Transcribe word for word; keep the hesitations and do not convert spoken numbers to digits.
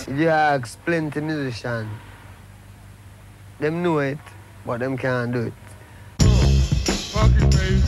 If you ask plenty musicians, them know it, but them can't do it. Fuck it, baby.